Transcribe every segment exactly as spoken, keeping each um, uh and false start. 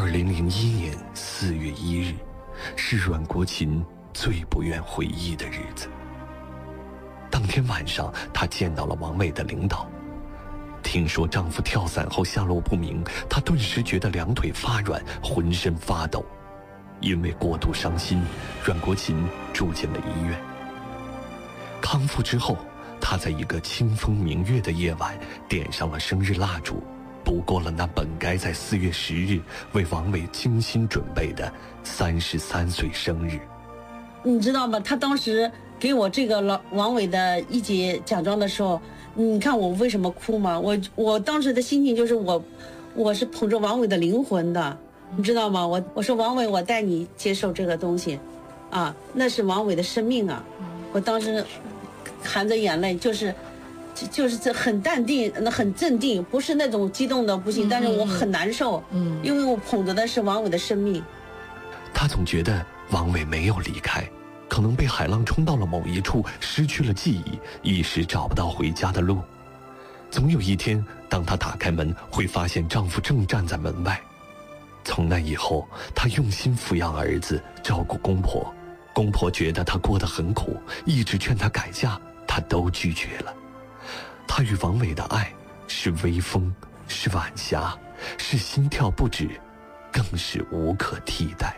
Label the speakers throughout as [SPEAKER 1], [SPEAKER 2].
[SPEAKER 1] 零零一年四月一日，是阮国琴最不愿回忆的日子。当天晚上，她见到了王伟的领导。听说丈夫跳伞后下落不明，她顿时觉得两腿发软，浑身发抖。因为过度伤心，阮国琴住进了医院。康复之后，她在一个清风明月的夜晚，点上了生日蜡烛，度过了那本该在四月十日为王伟精心准备的三十三岁生日。
[SPEAKER 2] 你知道吗？他当时给我这个老王伟的一级奖状的时候，你看我为什么哭吗？我我当时的心情就是我，我是捧着王伟的灵魂的，你知道吗？我我说王伟，我带你接受这个东西，啊，那是王伟的生命啊！我当时含着眼泪，就是就是这很淡定，很镇定，不是那种激动的不行，但是我很难受，嗯，因为我捧着的是王伟的生命。
[SPEAKER 1] 他总觉得王伟没有离开，可能被海浪冲到了某一处，失去了记忆，一时找不到回家的路。总有一天，当她打开门，会发现丈夫正站在门外。从那以后，她用心抚养儿子，照顾公婆。公婆觉得她过得很苦，一直劝她改嫁，她都拒绝了。她与王伟的爱是微风，是晚霞，是心跳不止，更是无可替代。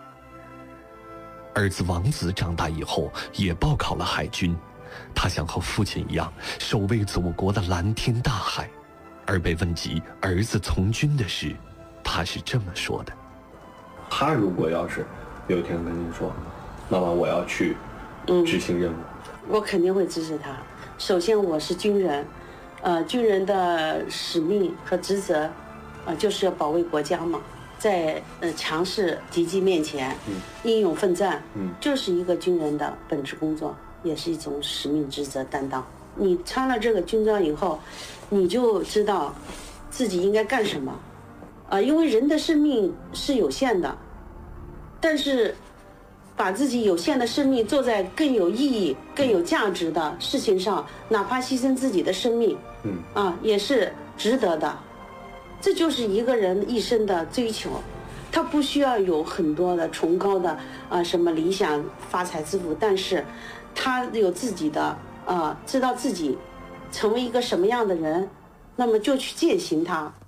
[SPEAKER 1] 儿子王子长大以后也报考了海军，他想和父亲一样守卫祖国的蓝天大海。而被问及儿子从军的事，他是这么说的：
[SPEAKER 3] 他如果要是有一天跟您说，妈妈我要去执行任务，
[SPEAKER 2] 嗯，我肯定会支持他。首先我是军人，呃，军人的使命和职责，呃，就是要保卫国家嘛。在呃强势敌机面前，嗯，英勇奋战，嗯，就是一个军人的本职工作，也是一种使命职责担当。你穿了这个军装以后，你就知道自己应该干什么，啊、呃，因为人的生命是有限的，但是把自己有限的生命做在更有意义、更有价值的事情上，哪怕牺牲自己的生命，嗯，啊，也是值得的。这就是一个人一生的追求，他不需要有很多的崇高的啊、呃、什么理想、发财致富，但是他有自己的啊、呃，知道自己成为一个什么样的人，那么就去践行它。